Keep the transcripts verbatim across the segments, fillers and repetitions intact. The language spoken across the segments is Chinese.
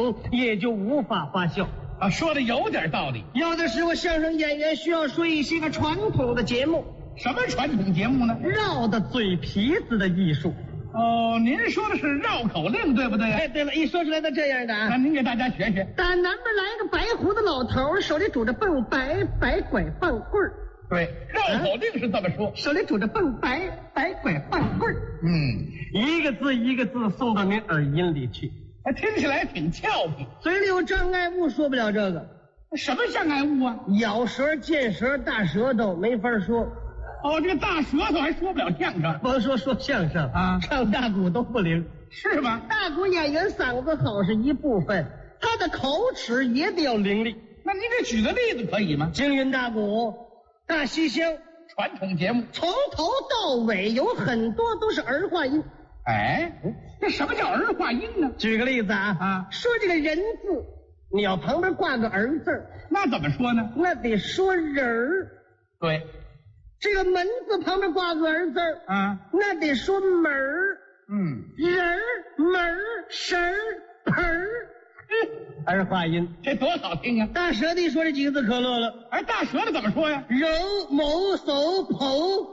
统，也就无法发酵。 啊，说的有点道理。 有的时候相声演员需要说一些个传统的节目， 什么传统节目呢？ 绕的嘴皮子的艺术。 哦，您说的是绕口令，对不对？ 哎，对了，一说出来都这样的啊。 那您给大家学学。 打南边来一个白胡子老头，手里拄着蹦白白拐棒棍儿。 对，绕口令是这么说， 手里拄着蹦白白拐棒棍儿。 嗯， 一个字一个字送到您耳音里去， 还听起来挺俏皮。 嘴里有障碍物，说不了这个。 什么障碍物啊？ 咬舌、见舌、大舌头没法说。 哦，这个大舌头还说不了相声， 甭说说相声啊， 唱大鼓都不灵， 是吗？ 大鼓演员嗓子好是一部分，他的口齿也得要伶俐。 那您给举个例子可以吗？ 京韵大鼓、大西厢传统节目， 从头到尾有很多都是儿化音。 哎，这什么叫儿化音呢？ 举个例子啊， 啊， 说这个人字，你要旁边挂个儿字， 那怎么说呢？ 那得说人儿。 对， 这个门字旁边挂个儿字啊， 那得说门儿。 嗯， 人儿、门儿、神儿、盆儿，儿化音， 这多好听啊！ 大舌头说这几个字可乐了。 哎，大舌头怎么说呀？ 揉、谋、手、剖。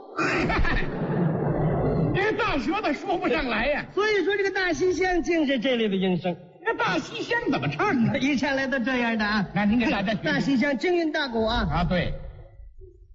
这大舌头说不上来呀。 所以说这个大西厢竟是这类的音声。 这大西厢怎么唱呢？ 一唱来都这样的啊。 那您给大家学学大西厢京韵大鼓啊。 啊，对。